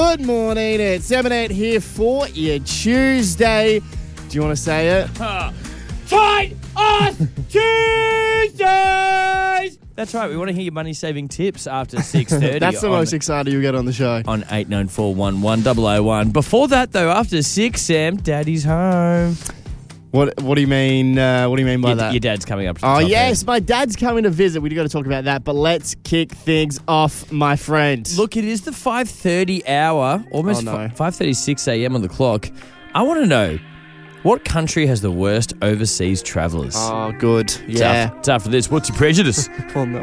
Good morning. It's 7-8 here for your Tuesday. Do you want to say it? Fight us Tuesdays! That's right. We want to hear your money-saving tips after 6:30. That's the most excited you'll get on the show. On 89411 Before that, though, after 6, Sam, Daddy's home. What do you mean? What do you mean by that? Your dad's coming up to the Oh, top yes. end. My dad's coming to visit. We've got to talk about that. But let's kick things off, my friend. Look, it is the 5:30 hour, almost 5:36 a.m. on the clock. I want to know, what country has the worst overseas travellers? Oh, good. Yeah. It's after this. What's your prejudice? Oh, no.